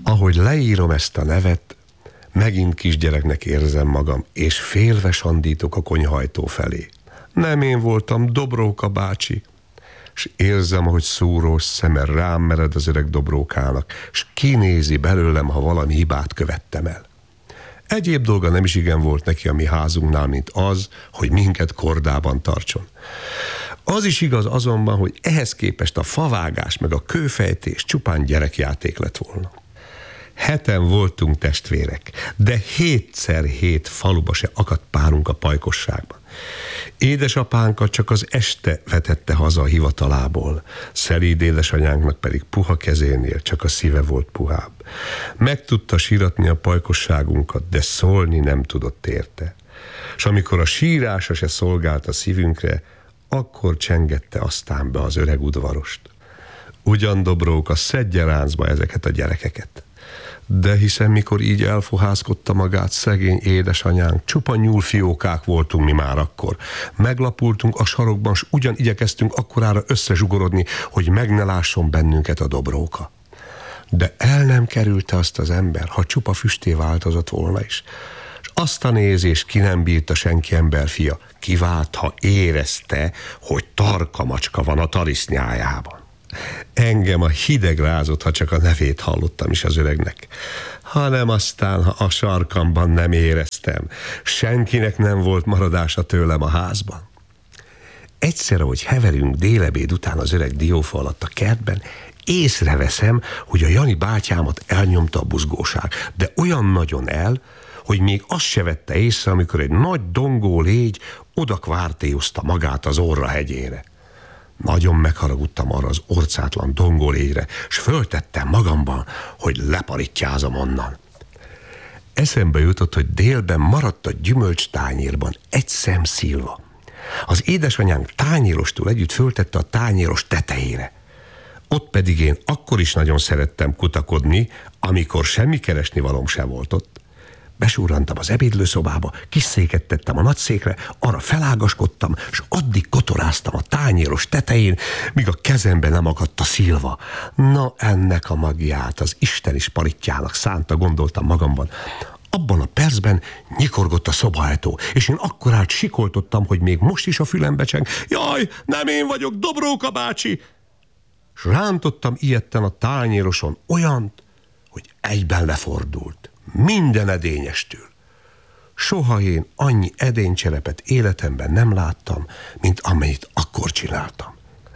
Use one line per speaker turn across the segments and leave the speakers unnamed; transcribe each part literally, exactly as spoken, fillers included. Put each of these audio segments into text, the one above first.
Ahogy leírom ezt a nevet, megint kisgyereknek érzem magam, és félve sandítok a konyhajtó felé. Nem én voltam, Dobróka bácsi. És érzem, hogy szúrós szeme rám mered az öreg Dobrókának, és kinézi belőlem, ha valami hibát követtem el. Egyéb dolga nem is igen volt neki a mi házunknál, mint az, hogy minket kordában tartson. Az is igaz azonban, hogy ehhez képest a favágás meg a kőfejtés csupán gyerekjáték lett volna. Heten voltunk testvérek, de hétszer hét faluba se akadt párunk a pajkosságban. Édesapánkat csak az este vetette haza a hivatalából, szelíd édesanyánknak pedig puha kezénél csak a szíve volt puhább. Meg tudta síratni a pajkosságunkat, de szólni nem tudott érte. S amikor a sírása se szolgált a szívünkre, akkor csengette aztán be az öreg udvarost. Ugyan, Dobróka, szedje ráncba ezeket a gyerekeket. De hiszen mikor így elfohászkodta magát szegény édesanyánk, csupa nyúlfiókák voltunk mi már akkor. Meglapultunk a sarokban, s ugyan igyekeztünk akkorára összezsugorodni, hogy meg ne lásson bennünket a Dobróka. De el nem kerülte azt az ember, ha csupa füsté változott volna is. És azt a nézést ki nem bírta senki emberfia, kivált, ha érezte, hogy tarka macska van a tarisznyájában. Engem a hideg rázott, ha csak a nevét hallottam is az öregnek. Hanem aztán, ha a sarkamban nem éreztem, senkinek nem volt maradása tőlem a házban. Egyszer, ahogy heverünk délebéd után az öreg diófa alatt a kertben, észreveszem, hogy a Jani bátyámat elnyomta a buzgóság, de olyan nagyon el, hogy még azt se vette észre, amikor egy nagy dongó légy odakvártéozta magát az Orra hegyére. Nagyon megharagudtam arra az orcátlan dongólégyre, s föltettem magamban, hogy leparittyázom onnan. Eszembe jutott, hogy délben maradt a gyümölcs tányérban egy szem szilva. Az édesanyánk tányérostól együtt föltette a tányéros tetejére. Ott pedig én akkor is nagyon szerettem kutakodni, amikor semmi keresni valóm se volt ott. Besúrrantam az ebédlőszobába, kis széket tettem a nagyszékre, arra felágaskodtam, és addig kotoráztam a tányéros tetején, míg a kezembe nem akadt a szilva. Na, ennek a magját az Isten is parittyának szánta, gondoltam magamban. Abban a percben nyikorgott a szobaajtó, és én akkorát sikoltottam, hogy még most is a fülembe cseng. Jaj, nem én vagyok, Dobróka bácsi! S rántottam ijedten a tányéroson olyant, hogy egyben lefordult. Minden edényestől. Soha én annyi edénycserepet életemben nem láttam, mint amennyit akkor csináltam.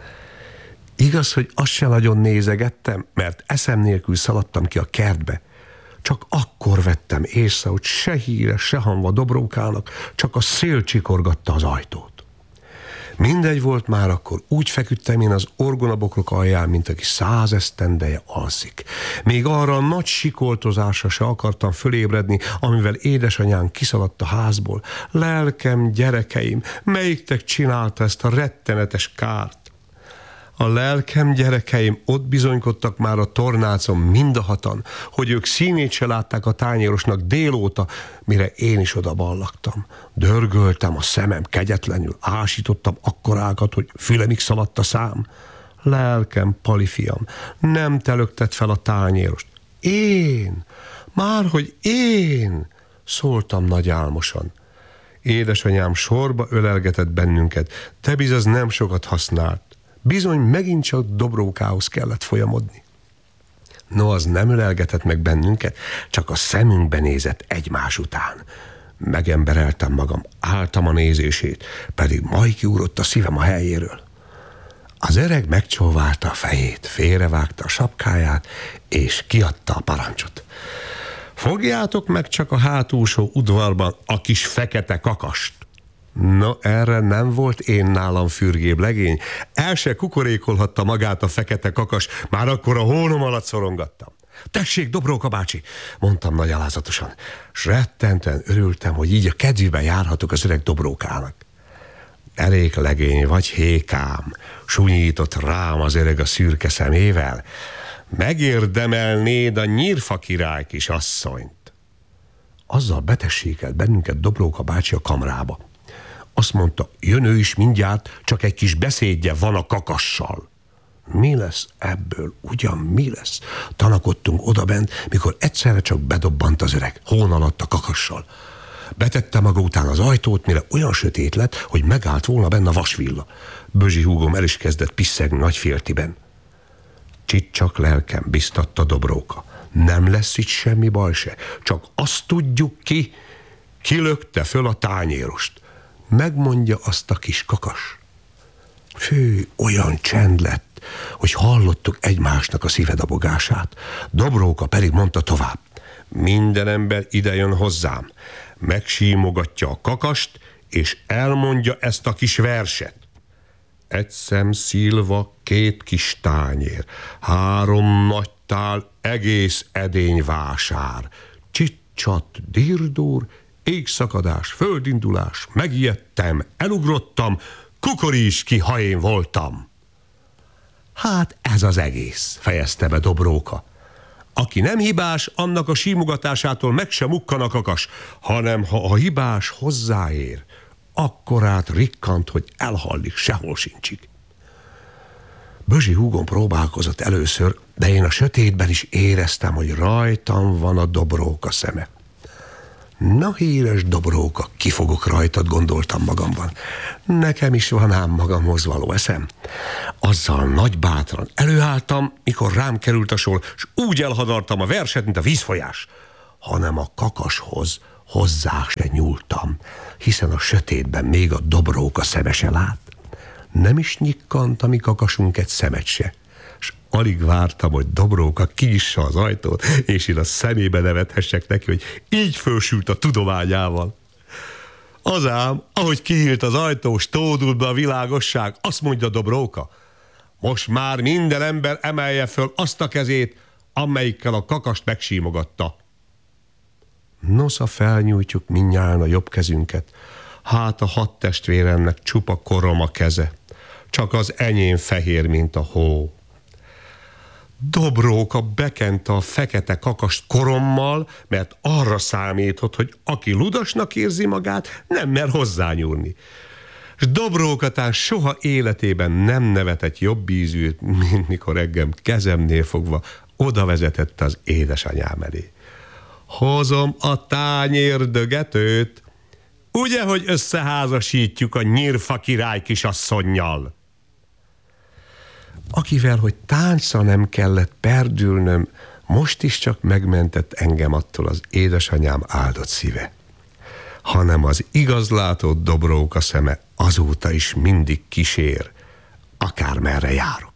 Igaz, hogy azt se nagyon nézegettem, mert eszem nélkül szaladtam ki a kertbe. Csak akkor vettem észre, hogy se híre, se hamva Dobrókának, csak a szél csikorgatta az ajtót. Mindegy volt már akkor, úgy feküdtem én az orgonabokrok alján, mint aki száz esztendeje alszik. Még arra a nagy sikoltozásra se akartam fölébredni, amivel édesanyám kiszaladt a házból. Lelkem, gyerekeim, melyiktek csinálta ezt a rettenetes kárt? A lelkem, gyerekeim ott bizonykodtak már a tornácon mind a hatan, hogy ők színét se látták a tányérosnak délóta, mire én is oda ballagtam. Dörgöltem a szemem kegyetlenül, ásítottam akkorákat, hogy fülemig szaladt a szám. Lelkem, palifiam, nem te lökted fel a tányérost. Én, márhogy én, szóltam nagy álmosan. Édesanyám sorba ölelgetett bennünket, te bizony nem sokat használt. Bizony megint csak Dobrókához kellett folyamodni. No, az nem ölelgetett meg bennünket, csak a szemünkbe nézett egymás után. Megembereltem magam, álltam a nézését, pedig majd kiugrott a szívem a helyéről. Az öreg megcsóválta a fejét, félrevágta a sapkáját, és kiadta a parancsot. Fogjátok meg csak a hátulsó udvarban a kis fekete kakast. No, erre nem volt én nálam fürgébb legény. El se kukorékolhatta magát a fekete kakas, már akkor a hónom alatt szorongattam. Tessék, Dobróka bácsi, mondtam nagy alázatosan, s rettenten örültem, hogy így a kedvébe járhatok az öreg Dobrókának. Elég legény vagy, hékám, sunyított rám az öreg a szürke szemével. Megérdemelnéd a Nyírfa király kis asszonyt. Azzal betessékelt bennünket Dobróka bácsi a kamrába. Azt mondta, jön ő is mindjárt, csak egy kis beszédje van a kakassal. Mi lesz ebből? Ugyan mi lesz? Tanakodtunk odabent, mikor egyszerre csak bedobbant az öreg, hón alatt a kakassal. Betette maga után az ajtót, mire olyan sötét lett, hogy megállt volna benne a vasvilla. Bözsi húgom el is kezdett pisszegni nagyféltiben. Csicsak lelkem, biztatta Dobróka. Nem lesz itt semmi baj se, csak azt tudjuk ki, kilökte föl a tányérost. Megmondja azt a kis kakas. Fű, olyan csend lett, hogy hallottuk egymásnak a szívedabogását. Dobróka pedig mondta tovább. Minden ember idejön hozzám, megsímogatja a kakast, és elmondja ezt a kis verset. Egy szem szilva, két kis tányér, három nagy tál, egész edény vásár. Csicsat, dirdur, égszakadás, földindulás, megijedtem, elugrottam, kukorís ki, ha én voltam. Hát ez az egész, fejezte be Dobróka. Aki nem hibás, annak a símogatásától meg sem mukkan a kakas, hanem ha a hibás hozzáér, akkorát rikkant, hogy elhallik, sehol sincsik. Bözsi húgom próbálkozott először, de én a sötétben is éreztem, hogy rajtam van a Dobróka szeme. Na híres Dobróka, ki fogok rajtad, gondoltam magamban. Nekem is van ám magamhoz való eszem. Azzal nagybátran előálltam, mikor rám került a sor, s úgy elhadartam a verset, mint a vízfolyás. Hanem a kakashoz hozzá se nyúltam, hiszen a sötétben még a Dobróka szeme se lát. Nem is nyikkant a mi kakasunk egy szemet se, s alig vártam, hogy Dobróka kinyissa az ajtót, és én a szemébe nevethessek neki, hogy így fölsült a tudományával. Az ám, ahogy kinyílt az ajtó, s tódult be a világosság, azt mondja Dobróka, most már minden ember emelje föl azt a kezét, amelyikkel a kakast megsímogatta. Nosza felnyújtjuk mindnyájan a jobb kezünket, hát a hat testvéremnek csupa korom a keze, csak az enyém fehér, mint a hó. Dobróka bekente a fekete kakast korommal, mert arra számított, hogy aki ludasnak érzi magát, nem mer hozzányúlni. S Dobrókatán soha életében nem nevetett jobb ízűt, mint mikor engem kezemnél fogva oda vezetette az édesanyám elé. Hozom a tányérdögetőt, ugye, hogy összeházasítjuk a Nyírfa király kisasszonnyal? Akivel, hogy táncra nem kellett perdülnöm, most is csak megmentett engem attól az édesanyám áldott szíve. Hanem az igazlátott Dobróka szeme azóta is mindig kísér, akármerre járok.